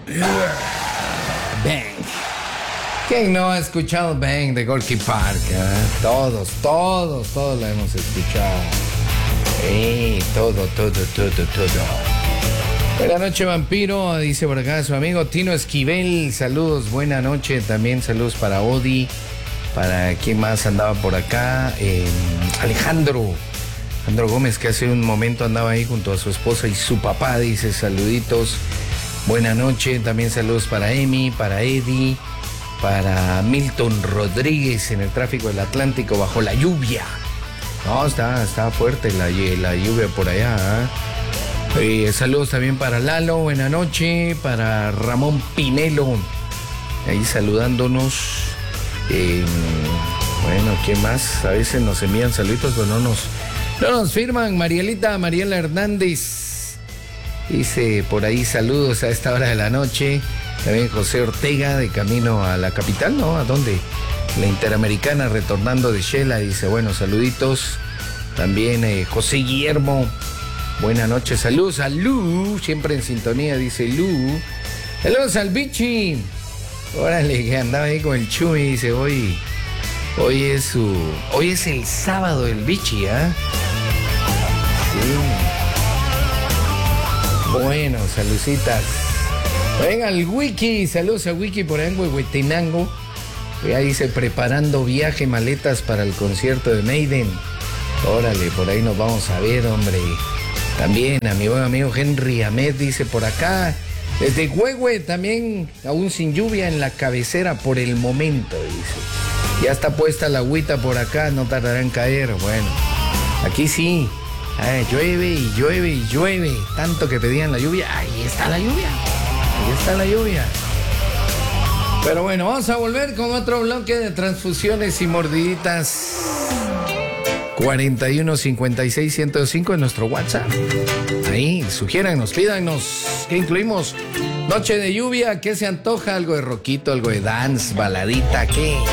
Bang. ¿Quién no ha escuchado Bang de Gorky Park? Todos la hemos escuchado. Todo. Buenas noches, vampiro, dice por acá su amigo Tino Esquivel. Saludos, buena noche. También saludos para Odi. Para quien más andaba por acá. Alejandro Gómez, que hace un momento andaba ahí junto a su esposa y su papá. Dice saluditos. Buena noche. También saludos para Emi, para Eddie, para Milton Rodríguez en el tráfico del Atlántico bajo la lluvia. No, está fuerte la lluvia por allá. Saludos también para Lalo, buena noche. Para Ramón Pinelo, ahí saludándonos. Bueno, ¿quién más? A veces nos envían saluditos, pero no nos firman. Mariela Hernández dice por ahí saludos a esta hora de la noche. También José Ortega, de camino a la capital, ¿no? ¿A dónde? La Interamericana, retornando de Shela, dice, bueno, saluditos. También José Guillermo, buena noche. Saludos a Lu, siempre en sintonía, dice Lu. Saludos al Bichi. Órale, que andaba ahí con el Chuy, dice, hoy es el sábado del Bichi, Sí. Bueno, saluditas. Venga, el Wiki, saludos a Wiki por ahí en Huehuetenango. Ahí dice, preparando viaje, maletas para el concierto de Maiden. Órale, por ahí nos vamos a ver, hombre. También a mi buen amigo Henry Ahmed dice por acá, desde Huehue también, aún sin lluvia en la cabecera por el momento, dice. Ya está puesta la agüita por acá, no tardará en caer. Bueno, aquí sí. Llueve y llueve y llueve. Tanto que pedían la lluvia, ahí está la lluvia. Pero bueno, vamos a volver con otro bloque de transfusiones y mordiditas. 4156-105 en nuestro WhatsApp. Ahí, sugiéranos, pídanos. ¿Qué incluimos? Noche de lluvia, ¿qué se antoja? Algo de rockito, algo de dance, baladita, ¿qué?